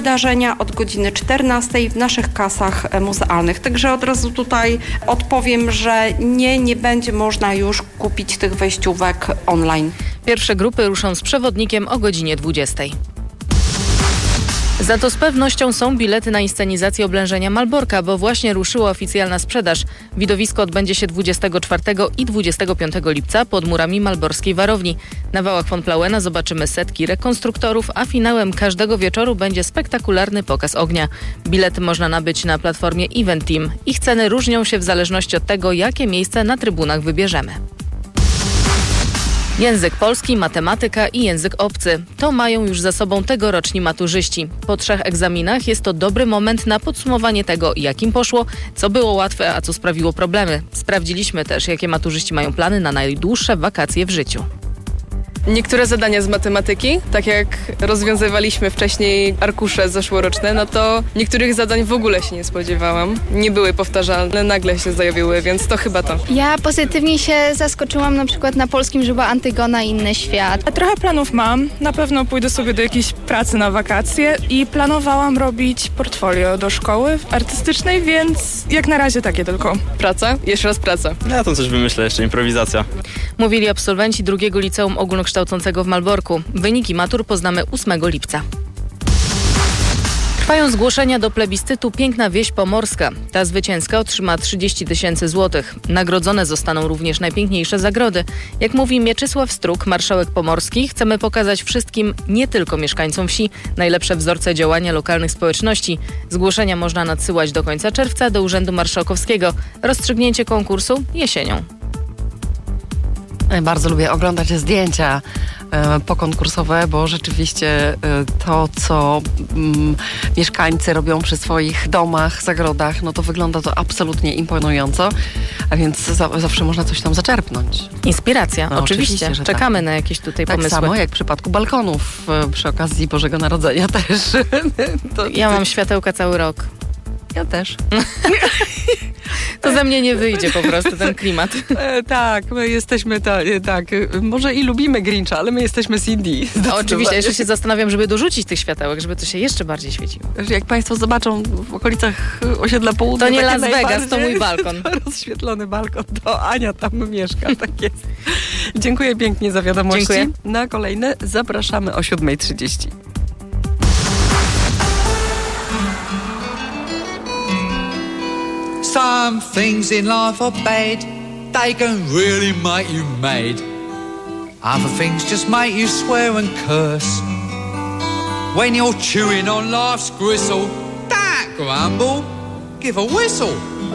wydarzenia od godziny 14 w naszych kasach muzealnych. Także od razu tutaj odpowiem, że nie będzie można już kupić tych wejściówek online. Pierwsze grupy ruszą z przewodnikiem o godzinie 20. Za to z pewnością są bilety na inscenizację oblężenia Malborka, bo właśnie ruszyła oficjalna sprzedaż. Widowisko odbędzie się 24 i 25 lipca pod murami malborskiej warowni. Na wałach von Plauena zobaczymy setki rekonstruktorów, a finałem każdego wieczoru będzie spektakularny pokaz ognia. Bilety można nabyć na platformie Event Team. Ich ceny różnią się w zależności od tego, jakie miejsce na trybunach wybierzemy. Język polski, matematyka i język obcy. To mają już za sobą tegoroczni maturzyści. Po 3 egzaminach jest to dobry moment na podsumowanie tego, jak im poszło, co było łatwe, a co sprawiło problemy. Sprawdziliśmy też, jakie maturzyści mają plany na najdłuższe wakacje w życiu. Niektóre zadania z matematyki, tak jak rozwiązywaliśmy wcześniej arkusze zeszłoroczne, no to niektórych zadań w ogóle się nie spodziewałam. Nie były powtarzalne, nagle się zajawiły, więc to chyba to. Ja pozytywnie się zaskoczyłam na przykład na polskim, że była Antygona i Inny Świat. Trochę planów mam. Na pewno pójdę sobie do jakiejś pracy na wakacje i planowałam robić portfolio do szkoły artystycznej, więc jak na razie takie tylko. Praca? Jeszcze raz praca. Ja tam coś wymyślę, jeszcze improwizacja. Mówili absolwenci drugiego liceum ogólnokształcącego w Malborku. Wyniki matur poznamy 8 lipca. Trwają zgłoszenia do plebiscytu Piękna Wieś Pomorska. Ta zwycięska otrzyma 30 000 złotych. Nagrodzone zostaną również najpiękniejsze zagrody. Jak mówi Mieczysław Struk, marszałek pomorski, chcemy pokazać wszystkim, nie tylko mieszkańcom wsi, najlepsze wzorce działania lokalnych społeczności. Zgłoszenia można nadsyłać do końca czerwca do Urzędu Marszałkowskiego. Rozstrzygnięcie konkursu jesienią. Bardzo lubię oglądać zdjęcia pokonkursowe, bo rzeczywiście to, co mieszkańcy robią przy swoich domach, zagrodach, no to wygląda to absolutnie imponująco, a więc zawsze można coś tam zaczerpnąć. Inspiracja, No, oczywiście. że Czekamy tak. na jakieś tutaj Tak pomysły. samo jak w przypadku balkonów przy okazji Bożego Narodzenia też. Ja mam światełka cały rok. Ja też. To ze mnie nie wyjdzie po prostu ten klimat. Tak, my jesteśmy, tak, może i lubimy Grincha, ale my jesteśmy Cindy. Oczywiście, jeszcze się zastanawiam, żeby dorzucić tych światełek, żeby to się jeszcze bardziej świeciło. Jak Państwo zobaczą w okolicach osiedla Południa, to nie takie Las Vegas, to mój balkon. Rozświetlony balkon, to Ania tam mieszka, tak jest. Dziękuję pięknie za wiadomości. Dziękuję. Na kolejne zapraszamy o 7:30. Some things in life are bad, they can really make you mad. Other things just make you swear and curse. When you're chewing on life's gristle, don't grumble, give a whistle.